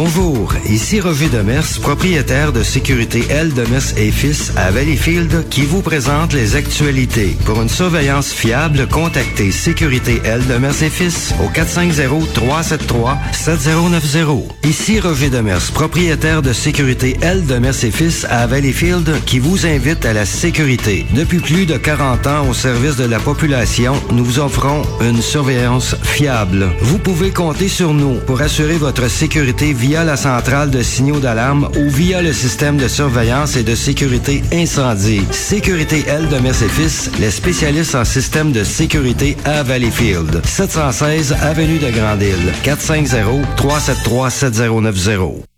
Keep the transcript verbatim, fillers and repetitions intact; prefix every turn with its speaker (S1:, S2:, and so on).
S1: Bonjour, ici Roger Demers, propriétaire de Sécurité L. Demers et Fils à Valleyfield, qui vous présente les actualités. Pour une surveillance fiable, contactez Sécurité L. Demers et Fils au quatre cinq zéro, trois sept trois, sept zéro neuf zéro. Ici Roger Demers, propriétaire de Sécurité L. Demers et Fils à Valleyfield, qui vous invite à la sécurité. Depuis plus de quarante ans au service de la population, nous vous offrons une surveillance fiable. Vous pouvez compter sur nous pour assurer votre sécurité via la centrale de signaux d'alarme ou via le système de surveillance et de sécurité incendie. Sécurité L. Demers et Fils, les spécialistes en système de sécurité à Valleyfield. sept cent seize avenue de Grande-Île. quatre cinq zéro, trois sept trois, sept zéro neuf zéro.